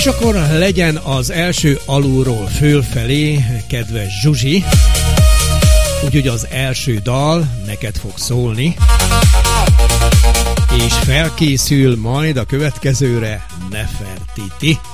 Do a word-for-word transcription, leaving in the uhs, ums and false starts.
És akkor legyen az első alulról fölfelé, kedves Zsuzsi. Úgyhogy az első dal neked fog szólni. És felkészül majd a következőre Nefertiti.